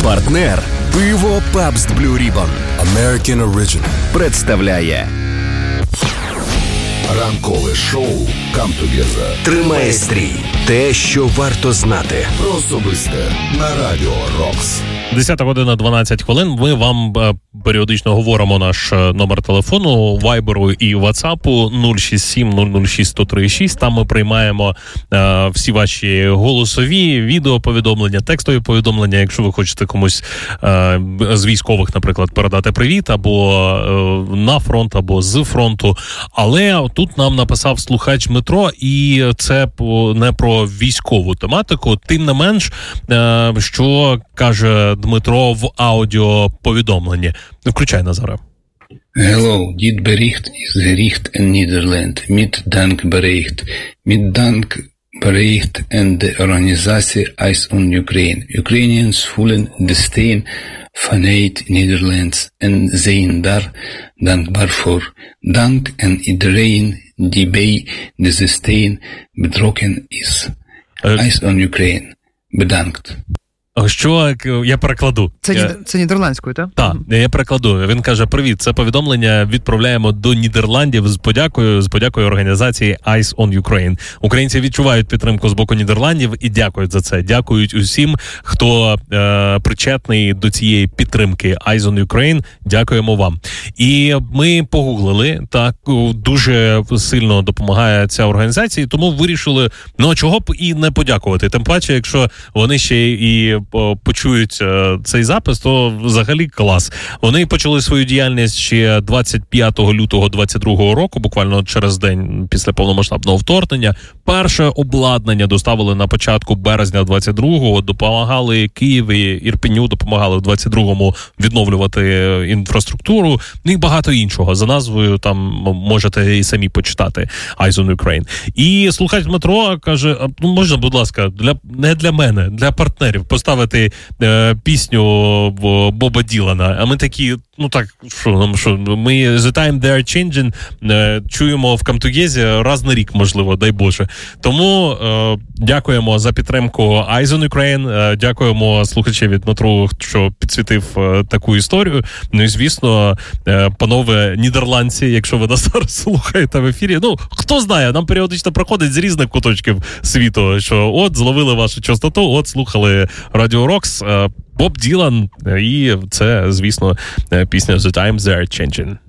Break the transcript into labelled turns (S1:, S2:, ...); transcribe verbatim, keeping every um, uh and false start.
S1: Партнер пиво Pabst Blue Ribbon
S2: American Original
S1: представляє
S2: ранкове шоу Come Together.
S1: Тримає стрій. Те, що варто знати.
S2: Про особисте на Радіо Рокс.
S3: десята година дванадцять хвилин. Ми вам періодично говоримо наш номер телефону, вайберу і ватсапу нуль шість сім нуль нуль шість сто три шість. Там ми приймаємо е, всі ваші голосові, відеоповідомлення, текстові повідомлення, якщо ви хочете комусь е, з військових, наприклад, передати привіт, або е, на фронт, або з фронту. Але тут нам написав слухач Дмитро, і це не про військову тематику. Тим не менш, е, що каже Дмитро в аудіоповідомленні. Включай, Назаре.
S4: Hello, dit bericht is gericht in Nederland. Met dankbericht. Met dankbericht en de organisatie Eyes on Ukraine. Ukrainians voelen de steun vanuit Nederland en zijn daar dankbaar voor. Dank aan iedereen die bij deze steun betrokken is. Eyes on Ukraine. Bedankt.
S3: Що, я перекладу.
S5: Це, я... це нідерландською, так?
S3: Так, я перекладу. Він каже: привіт, це повідомлення відправляємо до Нідерландів з подякою, з подякою організації Eyes on Ukraine. Українці відчувають підтримку з боку Нідерландів і дякують за це. Дякують усім, хто е, причетний до цієї підтримки Eyes on Ukraine. Дякуємо вам. І ми погуглили, так, дуже сильно допомагає ця організація, тому вирішили, ну, чого б і не подякувати. Тим паче, якщо вони ще і почують цей запис, то взагалі клас. Вони почали свою діяльність ще двадцять п'ятого лютого двадцять другого року, буквально через день після повномасштабного вторгнення. Перше обладнання доставили на початку березня двадцять другого, допомагали Києві, Ірпеню, допомагали в двадцять другому відновлювати інфраструктуру, ну і багато іншого. За назвою там можете і самі почитати Eyes on Ukraine. І слухач Дмитро каже: ну, можна, будь ласка, для не для мене, для партнерів поставити е, пісню Боба Ділана. А ми такі, ну так, що, що ми The Time They Are Changing е, чуємо в Come Together раз на рік, можливо, дай Боже. Тому е, дякуємо за підтримку Eyes on Ukraine, е, дякуємо слухачеві Дмитру, що підсвітив е, таку історію. Ну і, звісно, е, панове нідерландці, якщо ви нас зараз слухаєте в ефірі, ну, хто знає, нам періодично проходить з різних куточків світу, що от, зловили вашу частоту, от, слухали Радіо Рокс, Боб Ділан, і це, звісно, пісня The Time They Are Changing.